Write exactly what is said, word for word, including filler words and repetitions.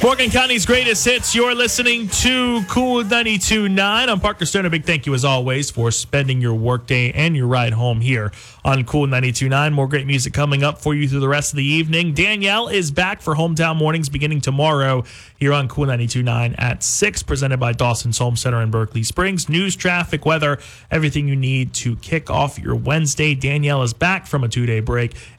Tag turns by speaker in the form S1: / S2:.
S1: Morgan County's greatest hits. You're listening to Cool ninety-two point nine. I'm Parker Stone. A big thank you, as always, for spending your workday and your ride home here on Cool ninety-two point nine. More great music coming up for you through the rest of the evening. Danielle is back for Hometown Mornings beginning tomorrow here on Cool ninety-two point nine at six, presented by Dawson's Home Center in Berkeley Springs. News, traffic, weather, everything you need to kick off your Wednesday. Danielle is back from a two-day break